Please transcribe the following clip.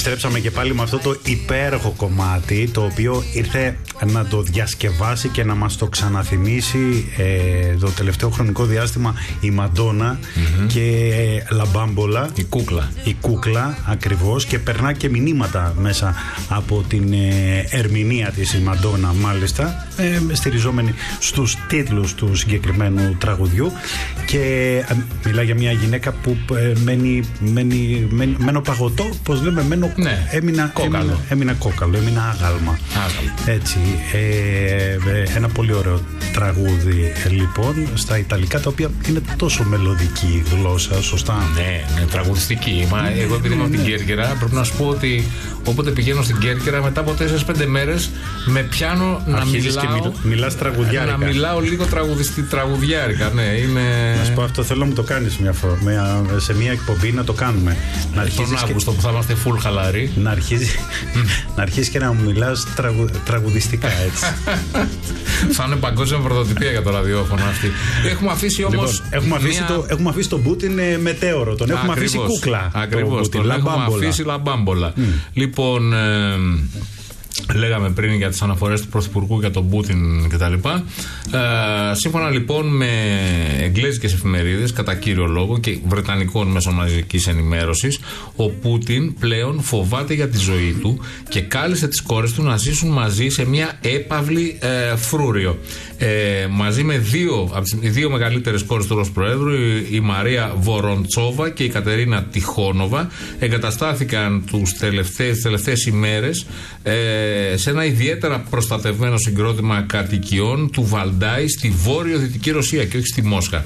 επιστρέψαμε και πάλι με αυτό το υπέροχο κομμάτι, το οποίο ήρθε να το διασκευάσει και να μας το ξαναθυμίσει το τελευταίο χρονικό διάστημα η Μαντόνα και Λαμπάμπολα. Η κούκλα ακριβώς, και περνά και μηνύματα μέσα από την ερμηνεία της η Μαντόνα, μάλιστα, στηριζόμενη στους τίτλους του συγκεκριμένου τραγουδιού, και μιλάει για μια γυναίκα που μένω παγωτό, πως λέμε, έμεινα κόκαλο, έμεινα άγαλμα. Έτσι, ένα πολύ ωραίο τραγούδι λοιπόν στα Ιταλικά, τα οποία είναι τόσο μελωδική η γλώσσα, σωστά? Ναι, τραγουδιστική. Εγώ επειδή είμαι από την Κέρκυρα, πρέπει να σου πω ότι όποτε πηγαίνω στην Κέρκυρα, μετά από 4-5 μέρες με πιάνω να μιλάω. Μιλάς τραγουδιάρικα. Να μιλάω λίγο τραγουδιάρικα, ναι. Να σου πω, αυτό θέλω να μου το κάνεις σε μια εκπομπή, να το κάνουμε. Τον Αύγουστο που θα είμαστε full χαλαροί. Να αρχίσεις και να μου μιλάς τραγουδιστικά, έτσι. Θα είναι παγκόσμια πρωτοτυπία για το ραδιόφωνο αυτή. Έχουμε αφήσει όμως. Έχουμε αφήσει τον Πούτιν μετέωρο. Τον έχουμε αφήσει κούκλα. Ακριβώς. Τον έχουμε αφήσει λαμπάμπολα. Λοιπόν. Λέγαμε πριν για τις αναφορές του Πρωθυπουργού για τον Πούτιν κτλ. Σύμφωνα λοιπόν με εγγλέζικες εφημερίδες, κατά κύριο λόγο, και βρετανικών μέσων μαζικής ενημέρωσης, ο Πούτιν πλέον φοβάται για τη ζωή του και κάλεσε τις κόρες του να ζήσουν μαζί σε μια έπαυλη φρούριο. Μαζί με οι δύο μεγαλύτερες κόρες του Ρωσικού Προέδρου, η Μαρία Βοροντσόβα και η Κατερίνα Τιχόνοβα, εγκαταστάθηκαν τις τελευταίες ημέρες σε ένα ιδιαίτερα προστατευμένο συγκρότημα κατοικιών του Βαλντάι στη βόρειο-δυτική Ρωσία και όχι στη Μόσχα.